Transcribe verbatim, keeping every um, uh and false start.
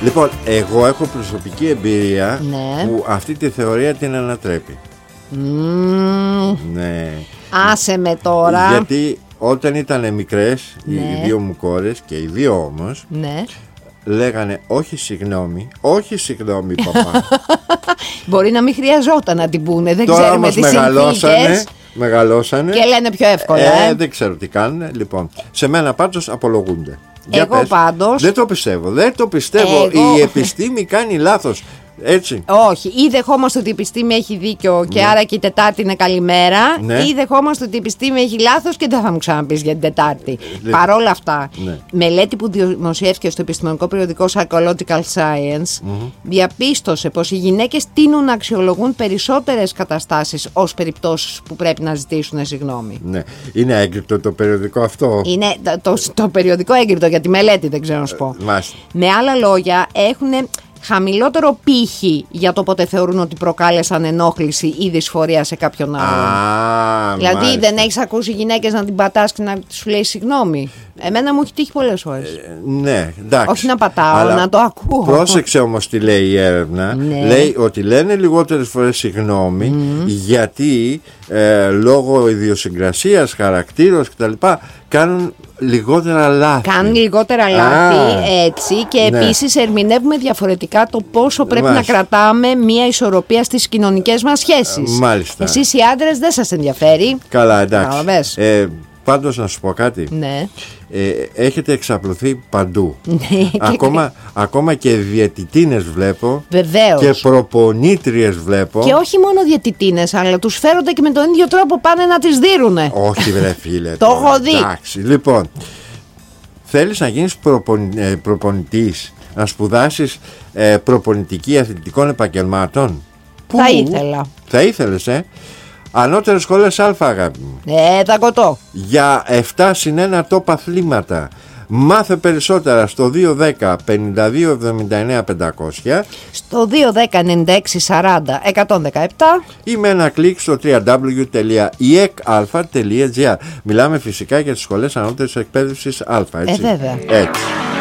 Λοιπόν, εγώ έχω προσωπική εμπειρία, ναι, που αυτή τη θεωρία την ανατρέπει. Mm. Ναι. Άσε με τώρα. Γιατί όταν ήταν μικρές, ναι, οι δύο μου κόρες, και οι δύο όμως, ναι, λέγανε όχι συγγνώμη, όχι συγγνώμη παπά. Μπορεί να μην χρειαζόταν να την πούνε. Δεν τώρα ξέρουμε όμως τις μεγαλώσανε, συνθήκες. μεγαλώσανε Και λένε πιο εύκολα. ε, ε. Δεν ξέρω τι κάνουν. Λοιπόν, σε μένα πάντως απολογούνται. Εγώ πάντως Δεν το πιστεύω, δεν το πιστεύω. Εγώ... Η επιστήμη κάνει λάθος. Έτσι. Όχι, ή δεχόμαστε ότι η επιστήμη έχει δίκιο και ναι, άρα και η Τετάρτη είναι καλημέρα, ναι, ή δεχόμαστε ότι η επιστήμη έχει λάθος και δεν θα μου ξαναπείς για την Τετάρτη. ναι. Παρόλα αυτά, ναι, μελέτη που δημοσιεύθηκε στο επιστημονικό περιοδικό Psychological Science mm-hmm. διαπίστωσε πως οι γυναίκες τείνουν να αξιολογούν περισσότερες καταστάσεις ως περιπτώσεις που πρέπει να ζητήσουν συγγνώμη. Ναι. Είναι έγκριτο το περιοδικό αυτό. Είναι το, το, το περιοδικό έγκριτο για τη μελέτη, δεν ξέρω να σου πω. Ε, μάλιστα. Με άλλα λόγια, έχουν χαμηλότερο πύχη για το πότε θεωρούν ότι προκάλεσαν ενόχληση ή δυσφορία σε κάποιον άλλον. Α, δηλαδή μάλιστα. δεν έχεις ακούσει γυναίκες να την πατάς και να σου λέει συγγνώμη. Εμένα μου έχει τύχει πολλές φορές. Ε, ναι, εντάξει. Όχι να πατάω, αλλά να το ακούω. Πρόσεξε όμως τι λέει η έρευνα. Ναι. Λέει ότι λένε λιγότερες φορές συγγνώμη, Mm. γιατί ε, λόγω ιδιοσυγκρασίας, χαρακτήρος κτλ. Κάνουν λιγότερα λάθη. Κάνουν λιγότερα λάθη, έτσι, και ναι, επίσης ερμηνεύουμε διαφορετικά το πόσο πρέπει Μάλιστα. να κρατάμε μια ισορροπία στις κοινωνικές μας σχέσεις. Μάλιστα. Εσείς οι άντρες δεν σας ενδιαφέρει. Καλά, εντάξει. Καταλαβες. Ε, πάντως να σου πω κάτι. Ναι. Ε, έχετε εξαπλωθεί παντού. Ναι. ακόμα, ακόμα και διαιτητίνες βλέπω. Βεβαίως. Και προπονήτριες βλέπω. Και όχι μόνο διαιτητίνες, αλλά τους φέρονται και με τον ίδιο τρόπο πάνε να τις δίρουνε. Όχι βρε φίλε. Το έχω δει. Εντάξει, λοιπόν, θέλεις να γίνεις προπον, ε, προπονητής, να σπουδάσεις ε, προπονητική αθλητικών επαγγελμάτων? Θα Πού? ήθελα. Θα ήθελες, ε. Ανώτερες σχολές Α, αγάπη μου. Ε, τα κοτώ. Για επτά συν ένα top αθλήματα. Μάθε περισσότερα στο δύο δέκα πενήντα δύο εβδομήντα εννέα πεντακόσια, Στο δύο δέκα ενενήντα έξι σαράντα εκατόν δεκαεπτά ή με ένα κλικ στο double-u double-u double-u τελεία ι εκ αλφα τελεία τζι άρ. Μιλάμε φυσικά για τις σχολές ανώτερης εκπαίδευσης Α, έτσι. Ε, βέβαια. Έτσι.